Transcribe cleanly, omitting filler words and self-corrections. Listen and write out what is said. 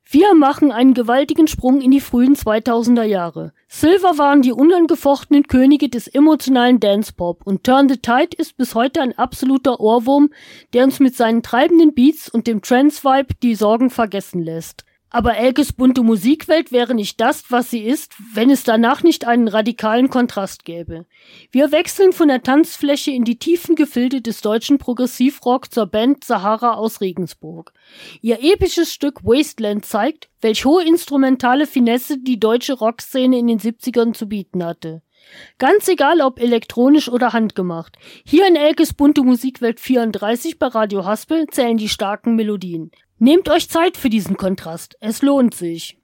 Wir machen einen gewaltigen Sprung in die frühen 2000er Jahre. Silver waren die unangefochtenen Könige des emotionalen Dance-Pop und Turn the Tide ist bis heute ein absoluter Ohrwurm, der uns mit seinen treibenden Beats und dem Trance-Vibe die Sorgen vergessen lässt. Aber Elkes bunte Musikwelt wäre nicht das, was sie ist, wenn es danach nicht einen radikalen Kontrast gäbe. Wir wechseln von der Tanzfläche in die tiefen Gefilde des deutschen Progressivrock zur Band Sahara aus Regensburg. Ihr episches Stück Wasteland zeigt, welch hohe instrumentale Finesse die deutsche Rockszene in den 70ern zu bieten hatte. Ganz egal, ob elektronisch oder handgemacht. Hier in Elkes bunte Musikwelt 34 bei Radio Haspel zählen die starken Melodien. Nehmt euch Zeit für diesen Kontrast. Es lohnt sich.